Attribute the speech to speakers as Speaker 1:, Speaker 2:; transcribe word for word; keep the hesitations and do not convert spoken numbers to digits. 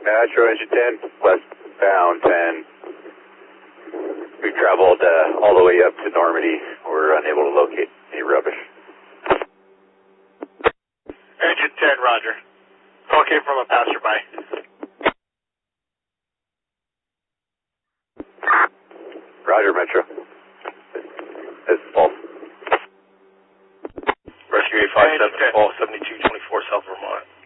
Speaker 1: Metro Engine ten, westbound ten. We traveled uh, all the way up to Normandy. We're unable to locate any rubbish.
Speaker 2: Engine ten, roger. Call came from a passerby.
Speaker 1: Roger, Metro. This is false.
Speaker 2: Rescue eight five seven, fall seventy-two twenty-four, South Vermont.